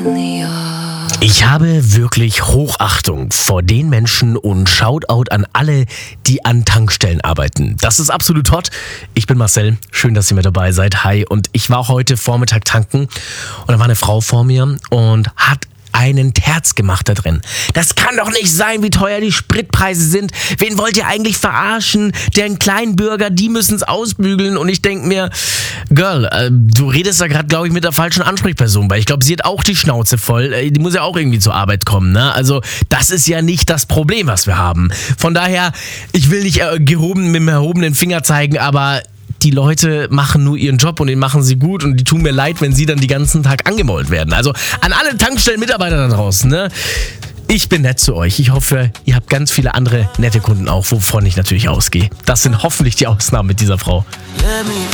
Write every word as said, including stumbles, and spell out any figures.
Ich habe wirklich Hochachtung vor den Menschen und Shoutout an alle, die an Tankstellen arbeiten. Das ist absolut hot. Ich bin Marcel, schön, dass ihr mit dabei seid. Hi, und ich war heute Vormittag tanken und da war eine Frau vor mir und hat einen Terz gemacht da drin. Das kann doch nicht sein, wie teuer die Spritpreise sind. Wen wollt ihr eigentlich verarschen? Den Kleinbürger, die müssen es ausbügeln. Und ich denke mir, Girl, äh, du redest da gerade, glaube ich, mit der falschen Ansprechperson, weil ich glaube, sie hat auch die Schnauze voll. Äh, die muss ja auch irgendwie zur Arbeit kommen, ne? Also das ist ja nicht das Problem, was wir haben. Von daher, ich will nicht äh, gehoben, mit dem erhobenen Finger zeigen, aber die Leute machen nur ihren Job und den machen sie gut und die tun mir leid, wenn sie dann den ganzen Tag angemollt werden. Also an alle Tankstellenmitarbeiter da draußen, ne? Ich bin nett zu euch. Ich hoffe, ihr habt ganz viele andere nette Kunden auch, wovon ich natürlich ausgehe. Das sind hoffentlich die Ausnahmen mit dieser Frau.